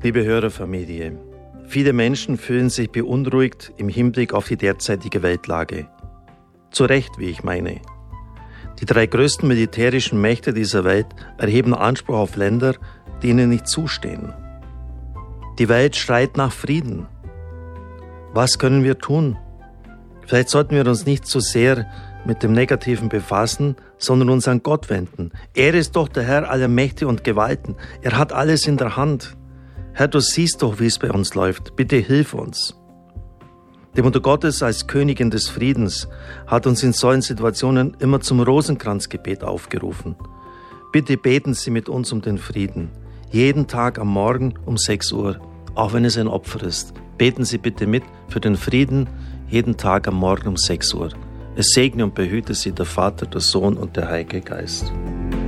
Liebe Hörerfamilie, viele Menschen fühlen sich beunruhigt im Hinblick auf die derzeitige Weltlage. Zu Recht, wie ich meine. Die 3 größten militärischen Mächte dieser Welt erheben Anspruch auf Länder, die ihnen nicht zustehen. Die Welt schreit nach Frieden. Was können wir tun? Vielleicht sollten wir uns nicht zu sehr mit dem Negativen befassen, sondern uns an Gott wenden. Er ist doch der Herr aller Mächte und Gewalten. Er hat alles in der Hand. Herr, du siehst doch, wie es bei uns läuft. Bitte hilf uns. Die Mutter Gottes als Königin des Friedens hat uns in solchen Situationen immer zum Rosenkranzgebet aufgerufen. Bitte beten Sie mit uns um den Frieden. Jeden Tag am Morgen um 6 Uhr, auch wenn es ein Opfer ist. Beten Sie bitte mit für den Frieden, jeden Tag am Morgen um 6 Uhr. Es segne und behüte Sie der Vater, der Sohn und der Heilige Geist.